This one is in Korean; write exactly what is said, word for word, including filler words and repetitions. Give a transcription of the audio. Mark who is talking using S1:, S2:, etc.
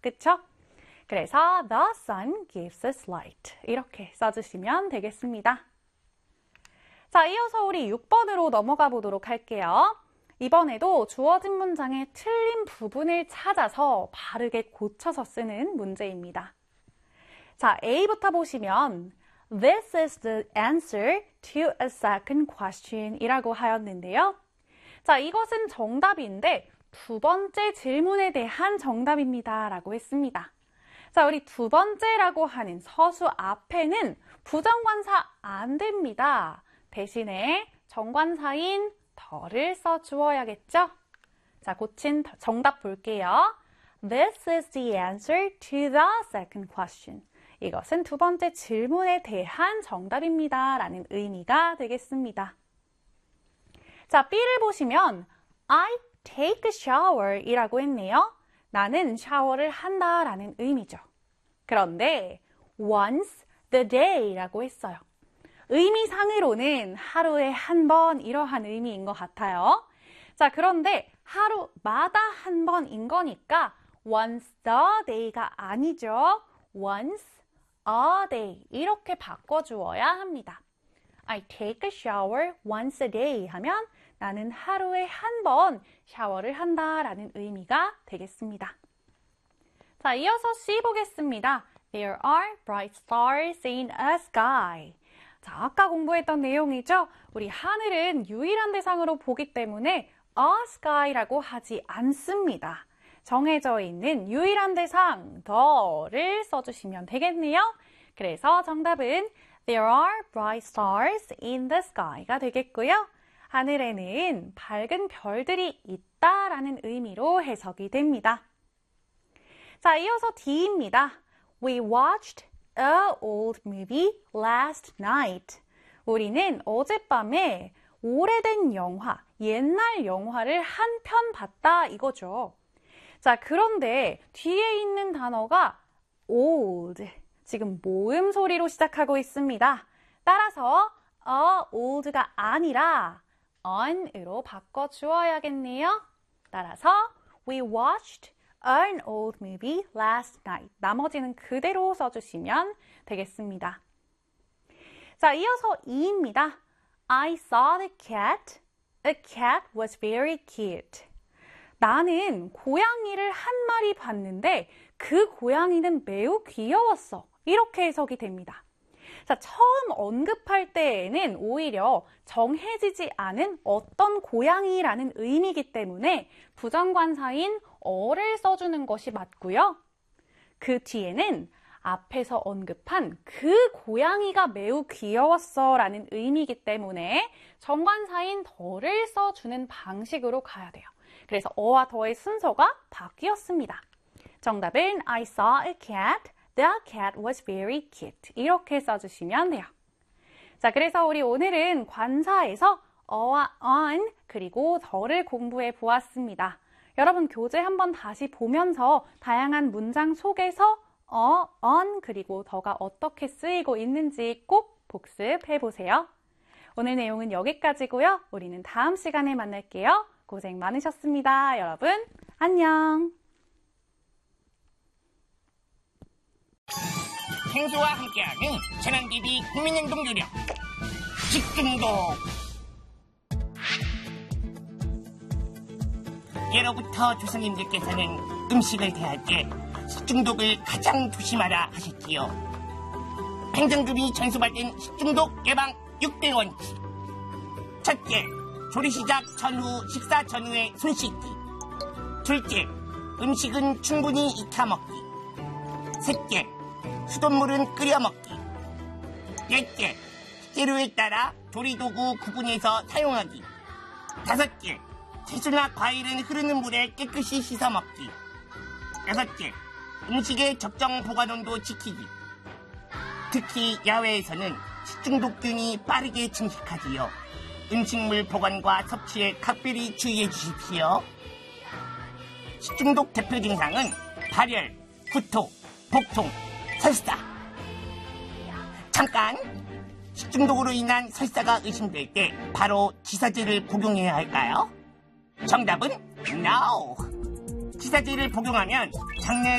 S1: 그쵸? 그래서 the sun gives us light. 이렇게 써주시면 되겠습니다. 자, 이어서 우리 육 번으로 넘어가 보도록 할게요. 이번에도 주어진 문장의 틀린 부분을 찾아서 바르게 고쳐서 쓰는 문제입니다. 자, A부터 보시면 This is the answer to a second question 이라고 하였는데요. 자, 이것은 정답인데 두 번째 질문에 대한 정답입니다 라고 했습니다. 자, 우리 두 번째라고 하는 서수 앞에는 부정관사 안 됩니다. 대신에 정관사인 더를 써주어야겠죠? 자, 고친 정답 볼게요. This is the answer to the second question. 이것은 두 번째 질문에 대한 정답입니다 라는 의미가 되겠습니다. 자, B를 보시면 I take a shower 이라고 했네요. 나는 샤워를 한다 라는 의미죠. 그런데 once the day 라고 했어요. 의미상으로는 하루에 한 번 이러한 의미인 것 같아요. 자, 그런데 하루마다 한 번인 거니까 once the day가 아니죠. once a day 이렇게 바꿔주어야 합니다. I take a shower once a day 하면 나는 하루에 한 번 샤워를 한다 라는 의미가 되겠습니다. 자, 이어서 C 보겠습니다. There are bright stars in a sky. 자, 아까 공부했던 내용이죠. 우리 하늘은 유일한 대상으로 보기 때문에 a sky라고 하지 않습니다. 정해져 있는 유일한 대상 the를 써주시면 되겠네요. 그래서 정답은 There are bright stars in the sky가 되겠고요. 하늘에는 밝은 별들이 있다라는 의미로 해석이 됩니다. 자, 이어서 D입니다. We watched a old movie last night. 우리는 어젯밤에 오래된 영화, 옛날 영화를 한 편 봤다 이거죠. 자, 그런데 뒤에 있는 단어가 old. 지금 모음 소리로 시작하고 있습니다. 따라서 a old가 아니라 on으로 바꿔주어야겠네요. 따라서 we watched an old movie last night. 나머지는 그대로 써주시면 되겠습니다. 자, 이어서 E입니다. I saw the cat. The cat was very cute. 나는 고양이를 한 마리 봤는데 그 고양이는 매우 귀여웠어. 이렇게 해석이 됩니다. 자, 처음 언급할 때에는 오히려 정해지지 않은 어떤 고양이라는 의미이기 때문에 부정관사인 어를 써주는 것이 맞고요. 그 뒤에는 앞에서 언급한 그 고양이가 매우 귀여웠어 라는 의미이기 때문에 정관사인 더를 써주는 방식으로 가야 돼요. 그래서 어와 더의 순서가 바뀌었습니다. 정답은 I saw a cat. The cat was very cute. 이렇게 써주시면 돼요. 자, 그래서 우리 오늘은 관사에서 어와 on 그리고 더를 공부해 보았습니다. 여러분 교재 한번 다시 보면서 다양한 문장 속에서 어, on 그리고 더가 어떻게 쓰이고 있는지 꼭 복습해 보세요. 오늘 내용은 여기까지고요. 우리는 다음 시간에 만날게요. 고생 많으셨습니다. 여러분 안녕.
S2: 생수와 함께하는 재난대비 국민행동 요령 식중독. 예로부터 조상님들께서는 음식을 대할 때 식중독을 가장 조심하라 하셨지요. 행정급이 전수받은 식중독 예방 육 대 원칙. 첫째, 조리 시작 전후, 식사 전후에 손 씻기. 둘째, 음식은 충분히 익혀 먹기. 셋째, 수돗물은 끓여 먹기. 넷째, 재료에 따라 조리도구 구분해서 사용하기. 다섯째, 채소나 과일은 흐르는 물에 깨끗이 씻어 먹기. 여섯째, 음식의 적정 보관온도 지키기. 특히 야외에서는 식중독균이 빠르게 증식하지요. 음식물 보관과 섭취에 각별히 주의해 주십시오. 식중독 대표 증상은 발열, 구토, 복통, 설사. 잠깐! 식중독으로 인한 설사가 의심될 때 바로 지사제를 복용해야 할까요? 정답은 No! 지사제를 복용하면 장내